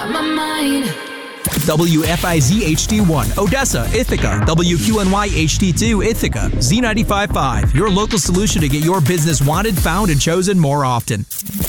got my mind. WFIZ HD1, Odessa, Ithaca. WQNY HD2, Ithaca. Z95.5, your local solution to get your business wanted, found, and chosen more often.